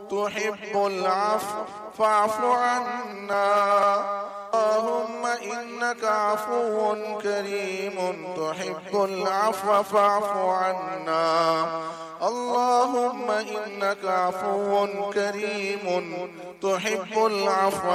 تحب العفو فاعف عنا. اللهم إنك عفو كريم تحب العفو فاعف عنا. اللهم إنك عفو كريم تحب العفو